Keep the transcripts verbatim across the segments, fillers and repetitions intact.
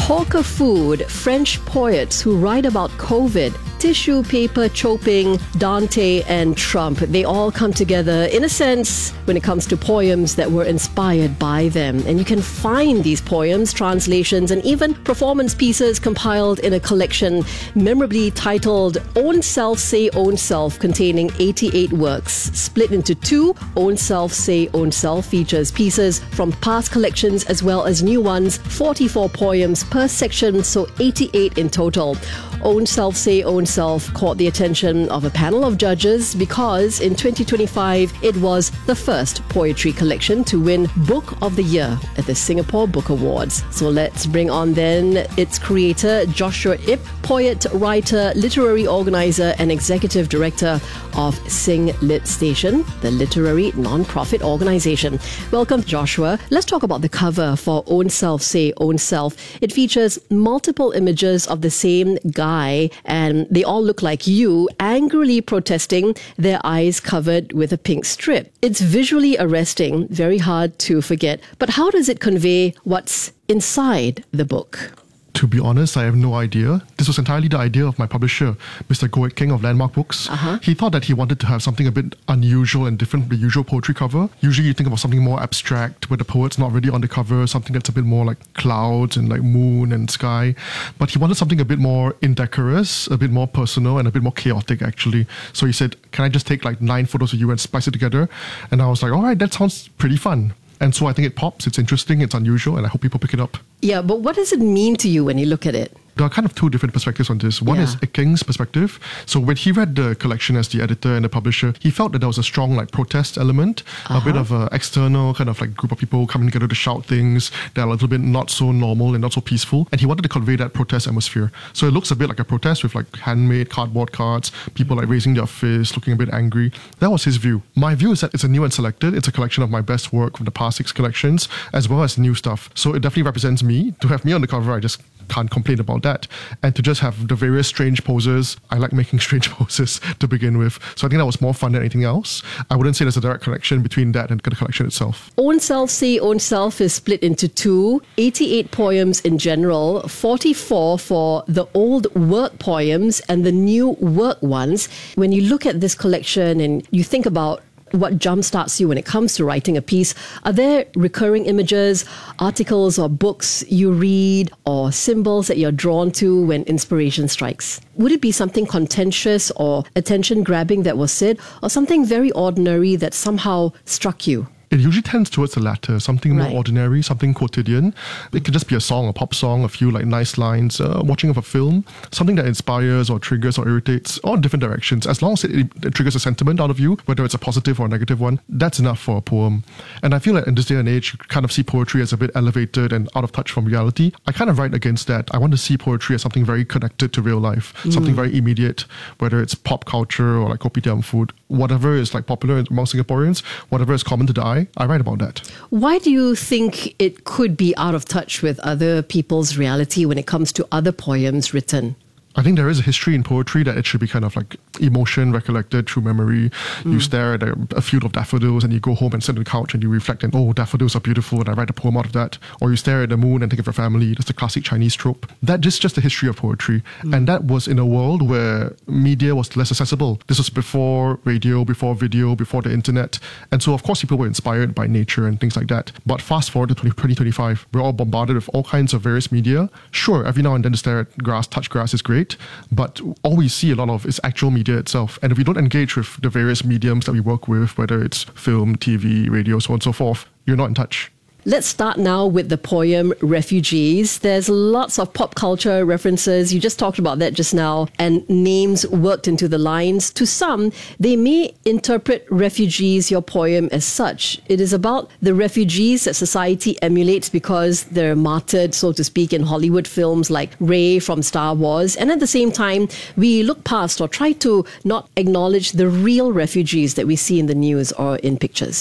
Hawker food, French poets who write about COVID, tissue paper chopping, Dante and Trump. They all come together, in a sense, when it comes to poems that were inspired by them. And you can find these poems, translations, and even performance pieces compiled in a collection memorably titled Own Self Say Own Self, containing eighty-eight works. Split into two, Own Self Say Own Self features pieces from past collections as well as new ones, forty-four poems per section, so eighty-eight in total. Own Self Say Own Self caught the attention of a panel of judges because in twenty twenty-five it was the first poetry collection to win Book of the Year at the Singapore Book Awards. So let's bring on then its creator, Joshua Ip, poet, writer, literary organizer and executive director of Sing Lit Station, the literary non-profit organization. Welcome, Joshua. Let's talk about the cover for Own Self Say Own Self. It features multiple images of the same guy, and they all look like you, angrily protesting, their eyes covered with a pink strip. It's visually arresting, very hard to forget, but how does it convey what's inside the book? To be honest, I have no idea. This was entirely the idea of my publisher, Mister Goh King of Landmark Books. Uh-huh. He thought that he wanted to have something a bit unusual and different from the usual poetry cover. Usually you think about something more abstract, where the poet's not really on the cover, something that's a bit more like clouds and like moon and sky. But he wanted something a bit more indecorous, a bit more personal, and a bit more chaotic, actually. So he said, can I just take like nine photos of you and splice it together? And I was like, all right, that sounds pretty fun. And so I think it pops, it's interesting, it's unusual, and I hope people pick it up. Yeah, but what does it mean to you when you look at it? There are kind of two different perspectives on this. One Yeah. is King's perspective. So when he read the collection as the editor and the publisher, he felt that there was a strong like protest element, Uh-huh. a bit of an external kind of like group of people coming together to shout things that are a little bit not so normal and not so peaceful. And he wanted to convey that protest atmosphere. So it looks a bit like a protest with like handmade cardboard cards, people like raising their fists, looking a bit angry. That was his view. My view is that it's a new and selected. It's a collection of my best work from the past six collections, as well as new stuff. So it definitely represents me. To have me on the cover, I just can't complain about that. And to just have the various strange poses, I like making strange poses to begin with. So I think that was more fun than anything else. I wouldn't say there's a direct connection between that and the collection itself. Own Self Say Own Self is split into two, eighty-eight poems in general, forty-four for the old work poems and the new work ones. When you look at this collection and you think about what jumpstarts you when it comes to writing a piece, are there recurring images, articles or books you read, or symbols that you're drawn to when inspiration strikes? Would it be something contentious or attention-grabbing that was said, or something very ordinary that somehow struck you? It usually tends towards the latter, something Right. more ordinary, something quotidian. It could just be a song, a pop song, a few like nice lines, uh, watching of a film, something that inspires or triggers or irritates, all in different directions. As long as it, it triggers a sentiment out of you, whether it's a positive or a negative one, that's enough for a poem. And I feel like in this day and age, you kind of see poetry as a bit elevated and out of touch from reality. I kind of write against that. I want to see poetry as something very connected to real life, mm. something very immediate, whether it's pop culture or like kopitiam food, whatever is like popular among Singaporeans, whatever is common to the eye, I write about that. Why do you think it could be out of touch with other people's reality when it comes to other poems written? I think there is a history in poetry that it should be kind of like emotion recollected through memory. Mm. You stare at a, a field of daffodils and you go home and sit on the couch and you reflect and, oh, daffodils are beautiful and I write a poem out of that. Or you stare at the moon and think of your family. That's the classic Chinese trope. That is just the history of poetry. Mm. And that was in a world where media was less accessible. This was before radio, before video, before the internet. And so, of course, people were inspired by nature and things like that. But fast forward to twenty twenty-five, we're all bombarded with all kinds of various media. Sure, every now and then to stare at grass, touch grass is great. But all we see a lot of is actual media itself. And if we don't engage with the various mediums that we work with, whether it's film, T V, radio, so on and so forth, you're not in touch. Let's start now with the poem Refugees. There's lots of pop culture references. You just talked about that just now, and names worked into the lines. To some, they may interpret Refugees, your poem, as such. It is about the refugees that society emulates because they're martyred, so to speak, in Hollywood films like Rey from Star Wars. And at the same time, we look past or try to not acknowledge the real refugees that we see in the news or in pictures.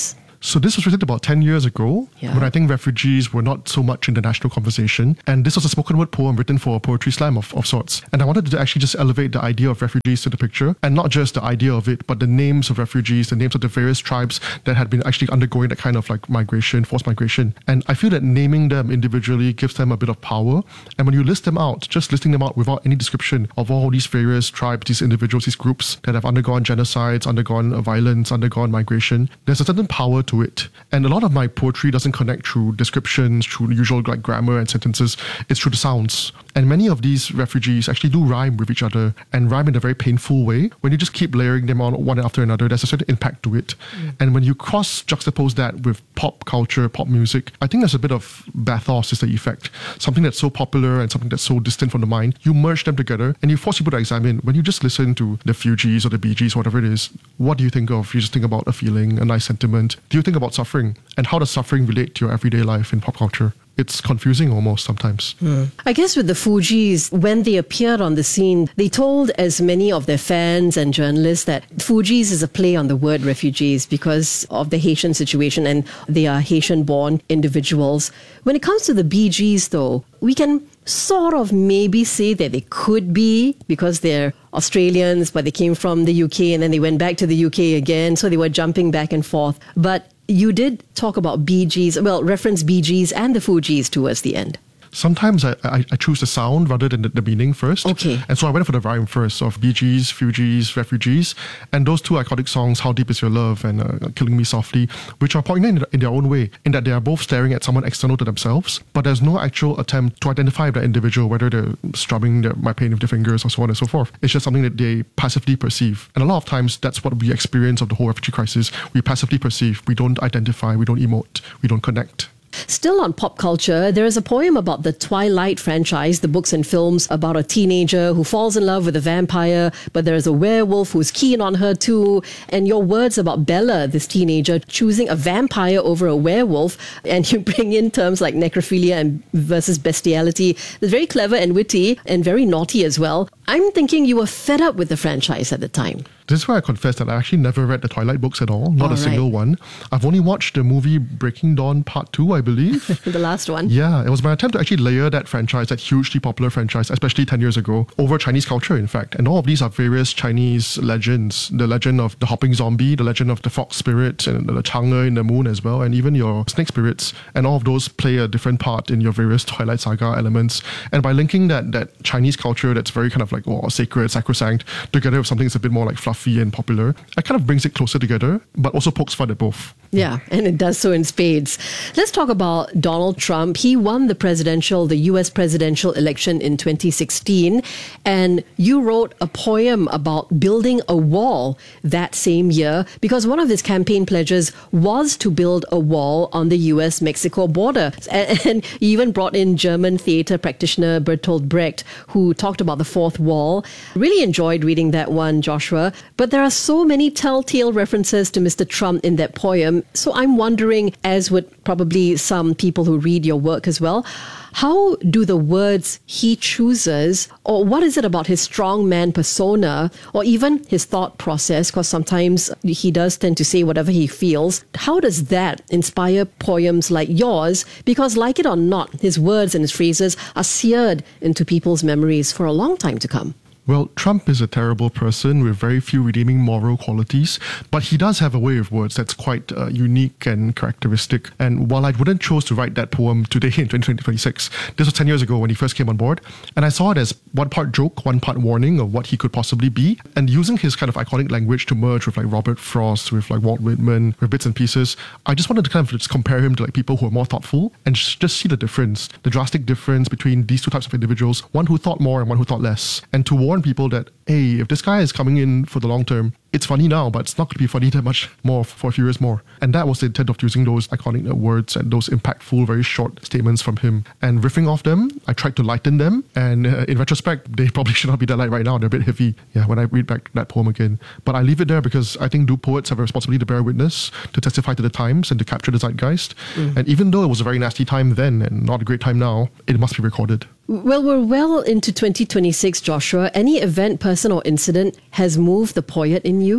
So this was written about ten years ago, Yeah. when I think refugees were not so much in the national conversation. And this was a spoken word poem written for a poetry slam of, of sorts. And I wanted to actually just elevate the idea of refugees to the picture, and not just the idea of it, but the names of refugees, the names of the various tribes that had been actually undergoing that kind of like migration, forced migration. And I feel that naming them individually gives them a bit of power. And when you list them out, just listing them out without any description of all these various tribes, these individuals, these groups that have undergone genocides, undergone uh, violence, undergone migration, there's a certain power to it. And a lot of my poetry doesn't connect through descriptions, through the usual like grammar and sentences. It's through the sounds. And many of these refugees actually do rhyme with each other, and rhyme in a very painful way. When you just keep layering them on one after another, there's a certain impact to it. Mm. And when you cross juxtapose that with pop culture, pop music, I think there's a bit of bathos is the effect. Something that's so popular and something that's so distant from the mind, you merge them together and you force people to examine. When you just listen to the Fugees or the Bee Gees, whatever it is, what do you think of? You just think about a feeling, a nice sentiment. Do you think about suffering? And how does suffering relate to your everyday life in pop culture? It's confusing almost sometimes. Mm. I guess with the Fugees, when they appeared on the scene, they told as many of their fans and journalists that Fugees is a play on the word refugees because of the Haitian situation, and they are Haitian-born individuals. When it comes to the Bee Gees, though, we can sort of maybe say that they could be because they're Australians, but they came from the U K and then they went back to the U K again, so they were jumping back and forth. But you did talk about Bee Gees, well, reference Bee Gees and the Fugees towards the end. Sometimes I, I, I choose the sound rather than the, the meaning first. Okay. And so I went for the rhyme first of Bee Gees, Fugees, Refugees. And those two iconic songs, How Deep Is Your Love and uh, Killing Me Softly, which are poignant in, in their own way, in that they are both staring at someone external to themselves, but there's no actual attempt to identify that individual, whether they're strumming their, my pain with their fingers or so on and so forth. It's just something that they passively perceive. And a lot of times, that's what we experience of the whole refugee crisis. We passively perceive. We don't identify. We don't emote. We don't connect. Still on pop culture, there is a poem about the Twilight franchise, the books and films about a teenager who falls in love with a vampire, but there's a werewolf who's keen on her too. And your words about Bella, this teenager, choosing a vampire over a werewolf, and you bring in terms like necrophilia and versus bestiality. It's very clever and witty and very naughty as well. I'm thinking you were fed up with the franchise at the time. This is where I confess that I actually never read the Twilight books at all, not all a single right. one. I've only watched the movie Breaking Dawn Part two, I believe. The last one. Yeah, it was my attempt to actually layer that franchise, that hugely popular franchise, especially ten years ago, over Chinese culture, in fact. And all of these are various Chinese legends. The legend of the hopping zombie, the legend of the fox spirit, and the Chang'e in the moon as well, and even your snake spirits. And all of those play a different part in your various Twilight Saga elements. And by linking that that Chinese culture that's very kind of like, oh, sacred, sacrosanct, together with something that's a bit more like fluffy and popular, it kind of brings it closer together, but also pokes fun at both. Yeah, and it does so in spades. Let's talk about Donald Trump. He won the presidential, the U S presidential election in twenty sixteen, and you wrote a poem about building a wall that same year because one of his campaign pledges was to build a wall on the U S Mexico border. And, and you even brought in German theatre practitioner Bertolt Brecht, who talked about the fourth wall. Really enjoyed reading that one, Joshua. But there are so many telltale references to Mister Trump in that poem. So I'm wondering, as would probably some people who read your work as well, how do the words he chooses, or what is it about his strongman persona, or even his thought process, because sometimes he does tend to say whatever he feels, how does that inspire poems like yours? Because like it or not, his words and his phrases are seared into people's memories for a long time to come. Well, Trump is a terrible person with very few redeeming moral qualities, but he does have a way of words that's quite uh, unique and characteristic. And while I wouldn't choose to write that poem today in twenty twenty-six, this was ten years ago when he first came on board, and I saw it as one part joke, one part warning of what he could possibly be, and using his kind of iconic language to merge with like Robert Frost, with like Walt Whitman, with bits and pieces. I just wanted to kind of just compare him to like people who are more thoughtful and just see the difference, the drastic difference between these two types of individuals, one who thought more and one who thought less, and to warn people that, hey, if this guy is coming in for the long term, it's funny now, but it's not going to be funny that much more for a few years more. And that was the intent of using those iconic words and those impactful, very short statements from him. And riffing off them, I tried to lighten them. And uh, in retrospect, they probably should not be that light right now. They're a bit heavy, yeah, when I read back that poem again. But I leave it there because I think do poets have a responsibility to bear witness, to testify to the times and to capture the zeitgeist. Mm. And even though it was a very nasty time then and not a great time now, it must be recorded. Well, we're well into twenty twenty-six, Joshua. Any event, person or incident has moved the poet in you?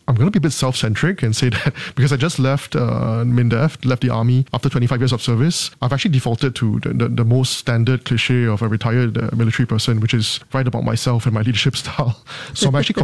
I'm going to be a bit self-centric and say that because I just left uh, MINDEF, left the army after twenty-five years of service, I've actually defaulted to the, the, the most standard cliche of a retired uh, military person, which is write about myself and my leadership style. So I'm actually